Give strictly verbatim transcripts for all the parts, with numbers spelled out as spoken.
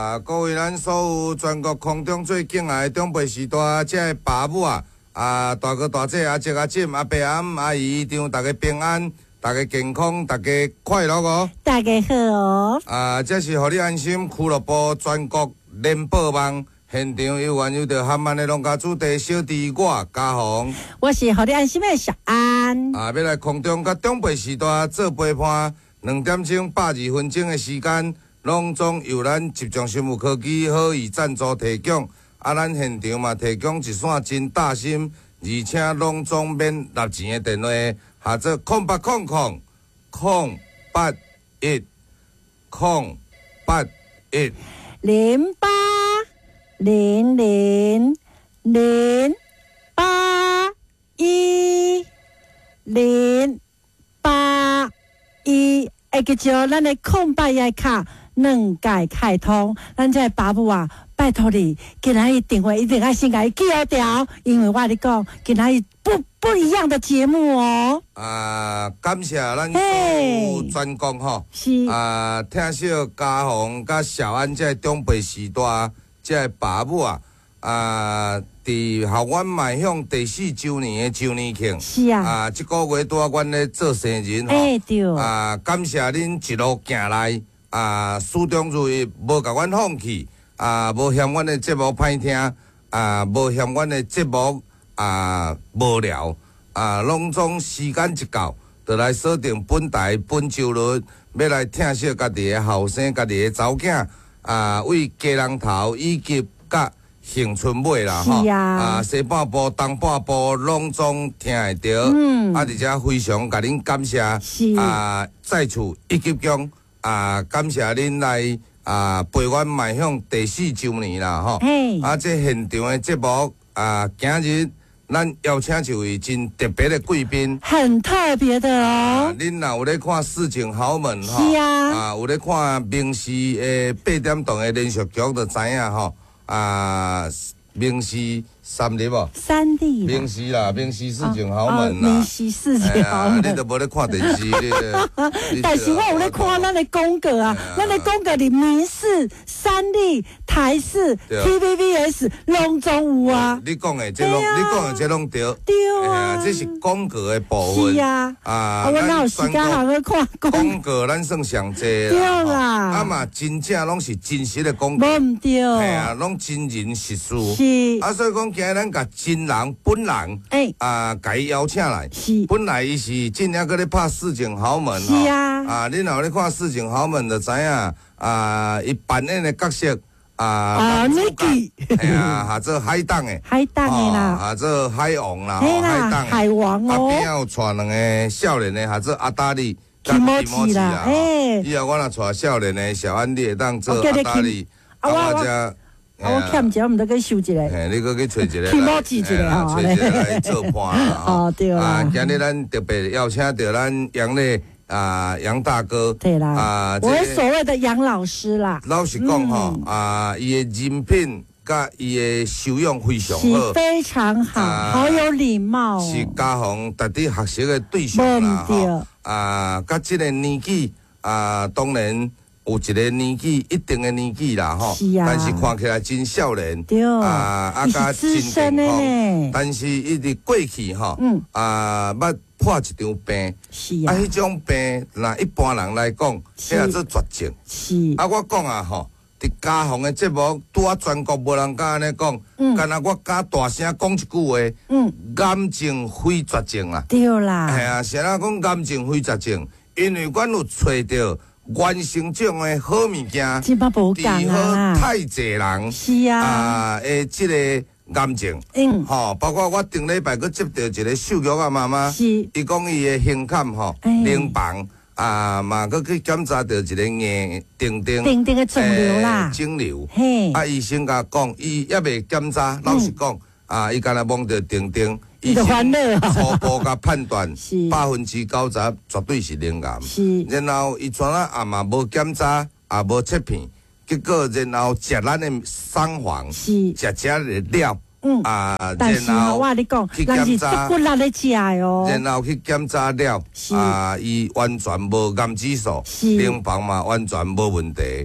啊，各位咱所有全国空中最敬爱的长辈时代，这个爸母啊，啊大哥大姐阿叔阿婶阿伯阿姆阿姨，让大家平安，大家健康，大家快乐哦！ 大家好哦！ 啊，这是互你安心俱乐部全国联播网现场有缘有着含万的农家主题小弟我嘉宏， 我是互你安心的小安。 啊，要来空中甲长辈时代做陪伴，两点钟百二分钟的时间。拢总由咱集中生物科技好意赞助提供，啊，咱现场嘛提供一线真大心，而且拢总免纳钱的电话，或者空八空空空八一空八一零八零零零八一零八一，会记住咱的空白页卡。两界开通，咱这爸母啊，拜托你，今仔日电话一定要先甲伊记好条，因为我跟你讲，今仔日不不一样的节目哦。 啊，感谢咱所有全国吼， 是啊，听小嘉宏甲小安这长辈时代，这爸母啊，啊，伫校园迈向第四周年的周年庆， 是啊， 啊，即个月拄啊，阮咧做生日吼， 哎对， 啊，感谢恁一路行来。啊，始终如一，无甲阮放弃，啊，无嫌阮的节目歹听，啊，无嫌阮的节目啊无聊，啊，拢总时间一到，就来锁定本台本周日，要来听惜家己的后生，家己的查某囝，啊，为家人头以及甲恒春尾啦，吼，啊，西半部、东半部拢总听会到，嗯，啊，而且非常甲恁感谢，啊，再次一级奖。啊，感谢恁来啊，陪阮迈向第四周年啦，吼！啊，这现场的节目啊，今日咱邀请一位真特别的贵宾， 很特别的哦。 恁若有咧看《四景豪门》 吼，是啊， 啊，有咧看明视诶八点档的连续剧，就知影吼啊，明视。三立哦， 三立， 明视啦，明视四景豪门啦， 明视四景豪门， 你都无咧看电视你。但是我有咧看咱的宫格啊，咱的宫格里明视、三立、台视、T V B S 拢总有啊。 你讲的这拢，你讲的这拢对。 对啊， 这是宫格的部分。 是啊， 啊， 我哪有时间还要看宫格？咱算上济啦。 对啦， 啊嘛，真正拢是真实的宫格。 无唔对。 系啊，拢真人实事。 是。 啊，所以讲。今日咱甲真人本人，欸、啊，甲伊邀请来。 是。 本来伊是真正搁咧拍《四景豪门》 是啊。 啊，恁若咧看《四景豪门》就知影，啊，伊扮演的角色啊， 啊 ，Niki， 系啊，或者海盗的。 海盗的啦。 或者海王啦， 海盗。海王哦。 啊，边有带两个少年的，或者阿达利。 提莫吉啦， 诶。以后我若带少年的小安，你会当做阿达利。 啊，我我。 啊，我欠一个，毋得去收一个。 嘿，你搁去找一个， 提莫吉一个吼，找一个来做伴啦。 哦，对啦。 啊，今日咱特别邀请到咱杨磊啊，杨大哥。 对啦。啊，我所谓的杨老师啦。 老实讲吼，啊，伊的人品甲伊的修养非常好， 非常好，好有礼貌。 是嘉宏值得学习的对象啦。吼，啊，甲这个年纪啊，当然。有一个年纪，一定的年纪啦，吼， 是啊， 但是看起来真少年， 对啊，啊，甲真健康，但是伊伫过去吼，嗯，啊，捌破一场病， 是啊， 啊，迄种病，那一般人来讲，迄也做绝症， 是， 啊，我讲啊，吼，伫嘉宏的节目，拄啊全国无人敢安尼讲，嗯，干那我敢大声讲一句话，嗯，癌症非绝症啦， 对啦， 系啊，谁人讲癌症非绝症？因为阮有找到。原生种的好物件， 治好太济人是啊， 啊诶，即个癌症，嗯，吼，包括我顶礼拜佫接到一个秀玉啊妈妈，是，伊讲伊的胸坎吼，淋房啊嘛，佫去检查到一个硬钉钉， 钉钉的肿瘤啦， 肿瘤，嘿，啊医生甲讲，伊还未检查，老实讲，啊，伊敢若摸到钉钉。 伊就烦恼， 初步甲判断，百分之九十绝对是灵癌。是，然后伊全啊也嘛无检查，也无切片，结果然后食咱的桑黄，是食食的料，嗯啊，然后我你讲， 去检查， 骨力咧食哦， 然后去检查了，啊，伊完全无癌指数，临床嘛完全无问题。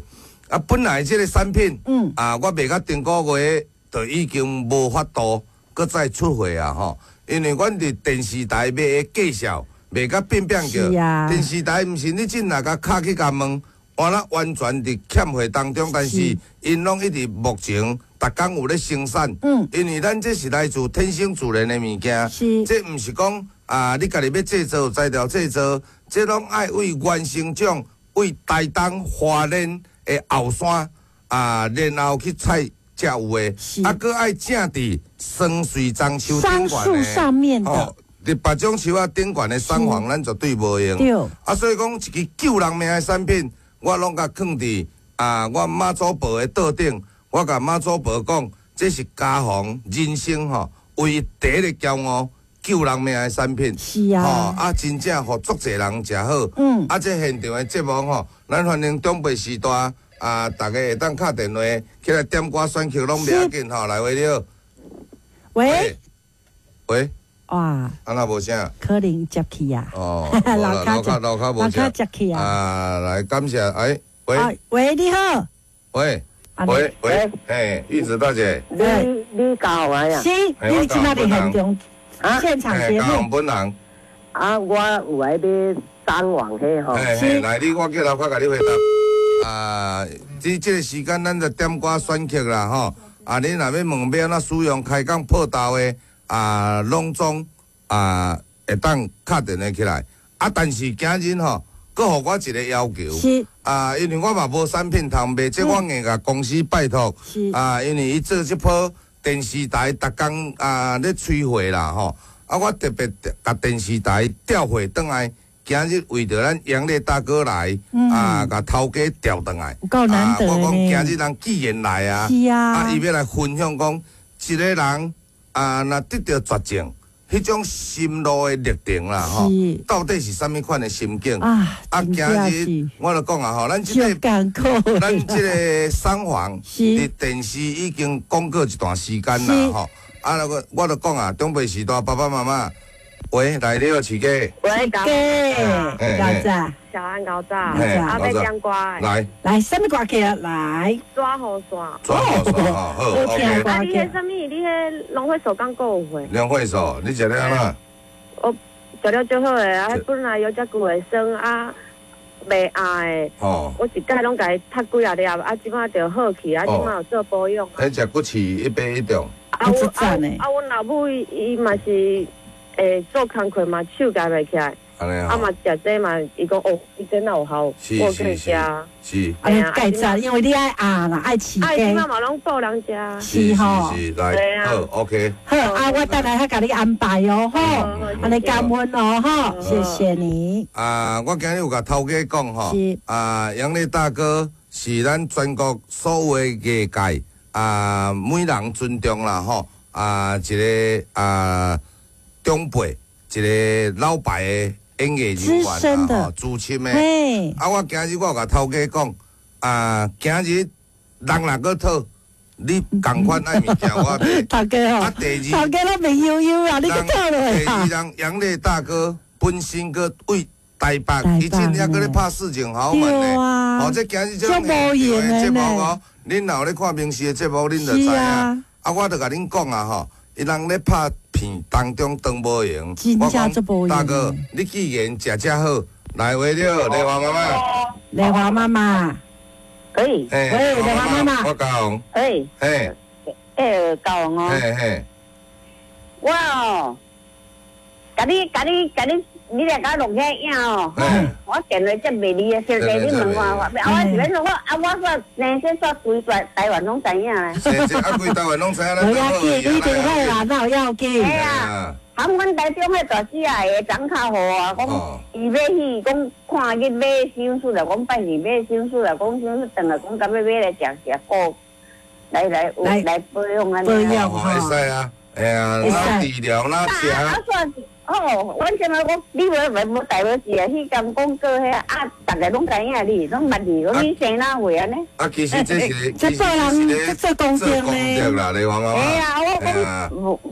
啊，本来即个产品， 嗯啊，我卖到顶个月就已经无法度搁再出货啊吼，因为阮伫电视台卖的介绍，卖甲变变叫， 是啊电视台毋是你进来甲敲去甲问，完了完全伫欠货当中，但是是因拢一直目前逐工有咧生产， 嗯因为咱这是来自天生自然的物件， 是这毋是讲啊，你家己要制作材料制作，这拢爱为原生种，为台东花莲的后山啊，然后去采才有的， 是啊，搁爱正伫双水樟树顶桑树悬上面的， 哦，伫别种树啊顶悬的sản房，咱绝对无用。 对， 啊，所以讲一支救人命的产品，我拢甲放伫啊，我妈祖婆的桌顶，我甲妈祖婆讲，这是家防人生吼，唯一第一个骄傲。救人命的产品， 是啊吼啊，真正互足侪人食好。 嗯啊，这现场的节目吼，咱欢迎中北时代啊，大家会当敲电话起来点歌选曲拢袂要紧吼，来话了。 喂， 喂， 哇， 安那无声？ 可能接起啊， 哦， 老卡老卡老卡无老卡声。 接起啊， 啊，来感谢，哎，喂啊，喂，你好， 喂啊喂喂，嘿，玉子大姐， 你你教我呀？ 是，你今仔日现场啊现场节高雄目， 本人， 啊，我有爱要上网去吼。 嘿嘿，来你我叫老卡甲你回答。啊，即即个时间咱就点歌选曲啦吼。啊，你若要问要安怎使用开讲破豆的啊，拢总啊会当敲电话起来。啊，但是今日吼，搁互我一个要求。 是啊，因为我嘛无产品通卖，即我硬甲公司拜托。 是啊，因为伊做即波电视台逐工啊咧催货啦吼。啊，我特别甲电视台调货转来，今日为着咱杨烈大哥来， 嗯啊，甲头家调转来。 有够难得啊，我讲呢今日人既然来啊， 是啊啊，伊要来分享讲，一个人啊，若得到绝症，迄种心路的历程啦吼是， 到底是啥物款的心境？ 啊， 啊， 真今日正是我就讲啊吼，咱即就个。 艰苦的咱即个sản房是伫电視已經廣告一段時間是啦，吼。啊，那個我就講啊，中北時代爸爸媽媽，喂，來了，飼雞， 喂，教给嘿老子小安高早， 嘿啊， 高早要点歌的， 來来，什么歌曲啊？来， 抓好线。 抓好耍吼，好好聽 ，OK。 啊，你迄什么？你迄农会手刚够有会？ 梁惠手，你食了安怎？ 我食了最好诶，啊，本來有只久诶生啊，袂压诶。 吼， 我一届拢甲伊踢几啊粒，啊，即摆就好去，啊，即摆有做保养啊。 迄只骨刺一杯一中， 啊，我啊这赞诶啊，阮老母伊伊嘛是诶做工课嘛，手夹袂起来。 安尼啊嘛吼， 食这嘛，伊讲哦，伊真有效， 是我跟伊是是食。 是哎呀，盖赞，因为你爱啊啦，爱饲啊，伊即摆鸡， 嘛拢报人食。 是吼是， 对來， 啊好，OK。 好啊，我等下甲你安排哦，吼， 嗯安尼感恩哦，吼， 嗯谢谢你， 啊，我今日有甲头家讲吼是， 啊，杨烈大哥是咱全国所有的业界啊，每人尊重啦吼，啊，一个啊长辈，一个老牌的演艺人资深的员啦吼，资深的。 嘿， 啊，我今日我有甲头家讲，啊，今日人若个讨，你共款爱物件我买。 大哥啊哦，， 第二。 大哥都未悠悠啊，你个套落第二啊， 人杨烈大哥本身个为台北， 台北以前还搁咧拍四井豪门对呢。 啊哦，这今日这种这无用的节目呢哦，恁若有咧看明视的节目，恁就知影。 是啊啊，我就甲恁讲啊吼，伊人咧拍片当中当无用。 真正我讲做无用大哥，你既然食遮好，来话了，丽华妈妈。 丽华妈妈， 可以， 嘿喂丽华妈妈我讲， 可以， 嘿， 诶，教哦， 嘿嘿， 我哦，甲你甲你甲你，你来甲录起影哦嘿， 我电话接袂离啊，小弟你问我，我啊我是免说我啊我说那些说规台台湾拢知影咧， 这这啊，规台湾拢知影咱不要紧，你电话啦，那有要紧， 哎呀。含阮台中迄大姊啊个长较好啊，讲伊要去讲看去买手术啦，讲拜二买手术啦，讲手术等来讲甲要买来食食补，来来有来来保养安尼。 保养哦，会使啊，哎呀，哪治疗哪食。 啊，说哦，阮现在讲你无无无代表事啊，迄间广告遐啊，逐个拢知影你，拢捌你，讲你生哪岁安尼？ 啊，其實這是這做人這做公正呢做公正啦，你話媽媽。 哎呀，我哎呀講。